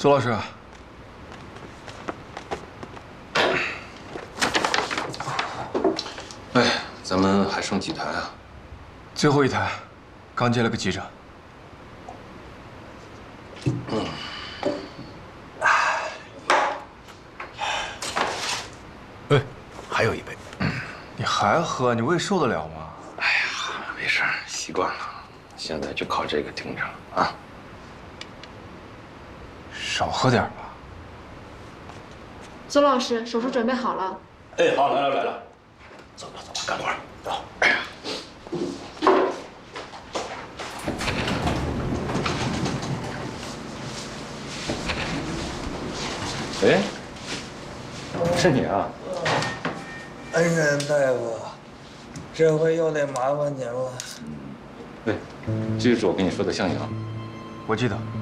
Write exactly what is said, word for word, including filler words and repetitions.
周老师， 哎，咱们还剩几台啊？ 最后一台，刚接了个急诊。 嗯。 哎，还有一杯。你还喝？你胃受得了吗？ 哎呀，没事，习惯了。现在就靠这个顶着啊。 少喝点吧。 周老师，手术准备好了。 哎，好，来了来了，走吧走吧，干活走。哎呀， 哎，是你啊？ 恩人大夫，这回又得麻烦您了。 对，记住我跟你说的向阳。 我记得。